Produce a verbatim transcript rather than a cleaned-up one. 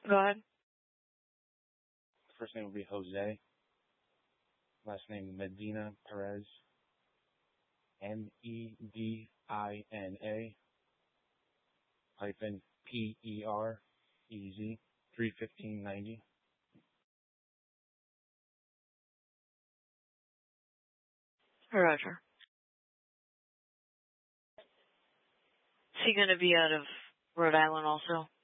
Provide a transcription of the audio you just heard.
Go ahead. First name will be Jose. Last name Medina Perez. M E D I N A hyphen P E R E Z three fifteen ninety. Roger. Is he going to be out of Rhode Island also?